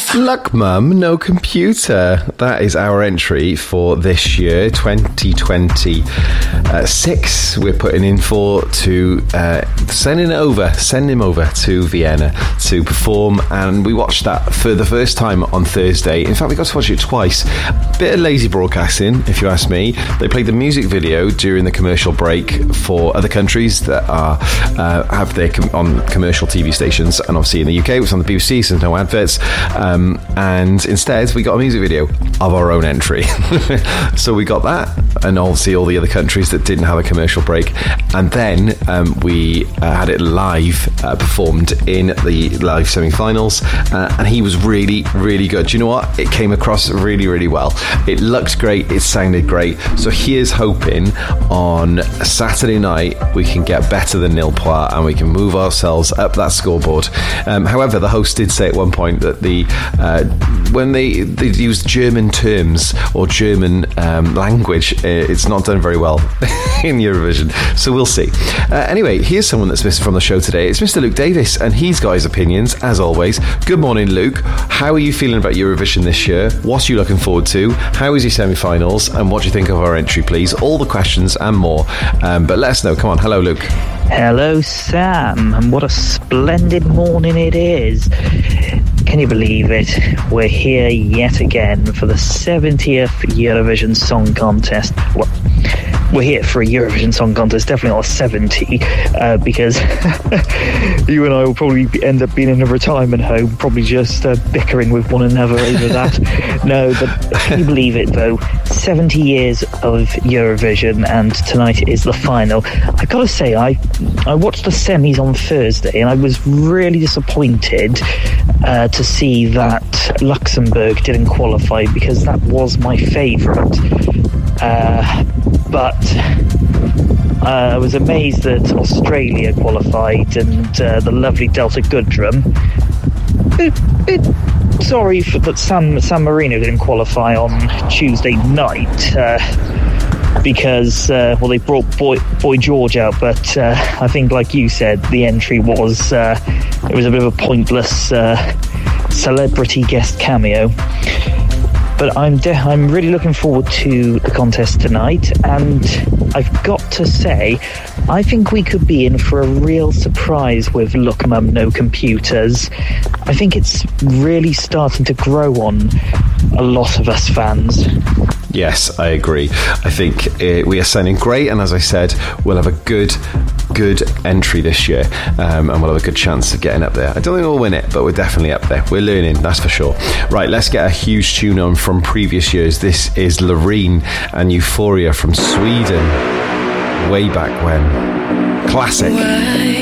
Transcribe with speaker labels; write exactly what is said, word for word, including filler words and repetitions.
Speaker 1: Luck Mum, no computer. That is our entry for this year, twenty twenty-six. We're putting in for to uh, sending it over, send him over to Vienna to perform, and we watched that for the first time on Thursday. In fact, we got to watch it twice. Bit of lazy broadcasting, if you ask me. They played the music video during the commercial break for other countries that are uh, have their com- on commercial T V stations, and obviously in the U K it was on the B B C, so no adverts. Um, and instead, we got a music video of our own entry. So we got that, and obviously all the other countries that didn't have a commercial break. And then um, we uh, had it live uh, performed in the live semi-finals, uh, and he was really, really good. Do you know what? It came across really, really well. It looked great. It sounded great. So here's hoping on Saturday night we can get better than nil point and we can move ourselves up that scoreboard. Um, however, the host did say at one point that the uh, when they, they use German terms or German um, language, uh, it's not done very well in Eurovision. So we'll see. Uh, anyway, here's someone that's missing from the show today. It's Mister Luke Davis, and he's got his opinions, as always. Good morning, Luke. How are you feeling about Eurovision this year? What are you looking forward to? How is your semi-finals? And what do you think of our entry, please? All the questions and more. Um, but let us know. Come on. Hello, Luke.
Speaker 2: Hello, Sam. And what a splendid morning it is. Can you believe it? We're here yet again for the seventieth Eurovision Song Contest. Well, we're here for a Eurovision Song Contest, definitely not a seventy, uh, because you and I will probably end up being in a retirement home, probably just uh, bickering with one another over that. No, but can you believe it, though? seventy years of Eurovision, and tonight is the final. I gotta say, I I watched the semis on Thursday, and I was really disappointed uh, to see that Luxembourg didn't qualify, because that was my favourite. Uh, but uh, I was amazed that Australia qualified, and uh, the lovely Delta Goodrum. Bit, bit sorry for that San, San Marino didn't qualify on Tuesday night, uh, because uh, well, they brought Boy, Boy George out, but uh, I think, like you said, the entry was uh, it was a bit of a pointless uh, celebrity guest cameo. But I'm de- I'm really looking forward to the contest tonight, and I've got to say, I think we could be in for a real surprise with Look Mum No Computers. I think it's really starting to grow on a lot of us fans.
Speaker 1: Yes, I agree. I think uh, we are sounding great, and as I said, we'll have a good, good entry this year, um, and we'll have a good chance of getting up there. I don't think we'll win it, but we're definitely up there. We're learning, that's for sure. Right, let's get a huge tune on from previous years. This is Loreen and Euphoria from Sweden, way back when. Classic.